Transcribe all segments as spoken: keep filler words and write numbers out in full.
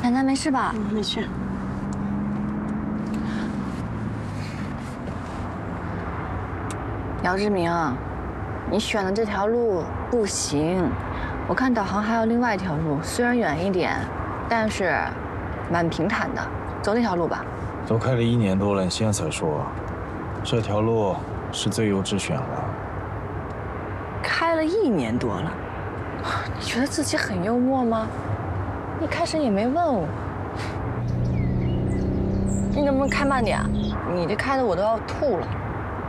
奶奶没事吧？ 嗯，没事。 姚志明，你选的这条路不行。我看导航还有另外一条路，虽然远一点，但是蛮平坦的，走那条路吧。 都开了一年多了，你现在才说，这条路是最优之选了。 开了一年多了，你觉得自己很幽默吗？一开始也没问我。你能不能开慢点？你这开的我都要吐了。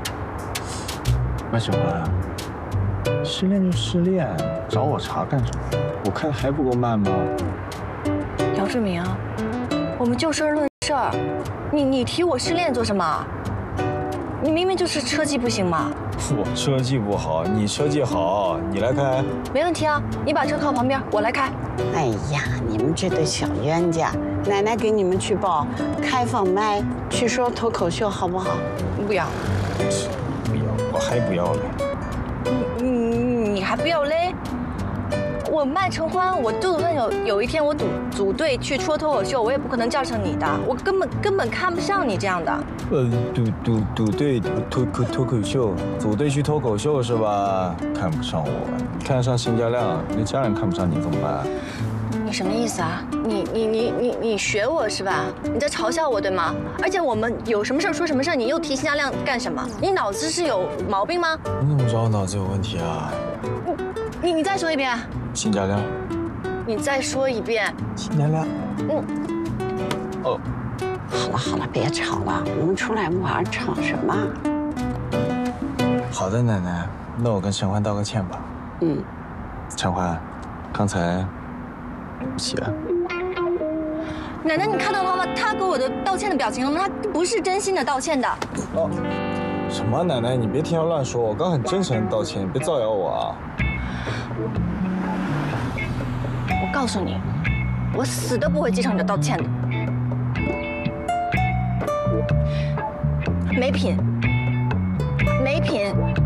麦小环，失恋就失恋，找我茬干什么？我开的还不够慢吗？ 姚志明，我们就事论事儿，你你提我失恋做什么？你明明就是车技不行嘛。 我车技不好，你车技好，你来开。 没问题啊，你把车靠旁边，我来开。 哎呀，你们这对小冤家，奶奶给你们去报开放麦，去说脱口秀好不好？ 不要。 不要，我还不要嘞。 你你你还不要嘞？我麦承欢，我就算有有一天我组组队去说脱口秀，我也不可能叫上你的，我根本根本看不上你这样的。 呃，组组组队脱脱脱口秀，组队去脱口秀是吧？看不上我，看得上辛佳亮，你家人看不上你怎么办？ 你什么意思啊？你你你你你学我是吧？你在嘲笑我对吗？而且我们有什么事儿说什么事儿，你又提辛佳亮干什么？你脑子是有毛病吗？ 你怎么知道我脑子有问题啊？ 你你再说一遍。 辛佳亮。 你再说一遍。 辛佳亮。 嗯。 哦。 好了好了，别吵了，我们出来玩，吵什么？ 好的，奶奶，那我跟陈欢道个歉吧。 嗯。 陈欢，刚才对不起啊。 奶奶，你看到了吗？他给我的道歉的表情了吗？他不是真心的道歉的。 哦。什么？奶奶，你别听他乱说，我刚很真诚的道歉，你别造谣我啊。 我告诉你，我死都不会接受你的道歉的。没品，没品。